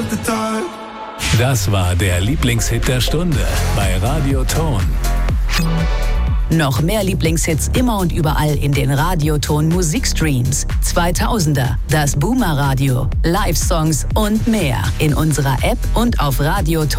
Das war der Lieblingshit der Stunde bei Radio Ton. Noch mehr Lieblingshits immer und überall in den Radioton Musikstreams. 2000er, das Boomer Radio, Live-Songs und mehr in unserer App und auf radioton.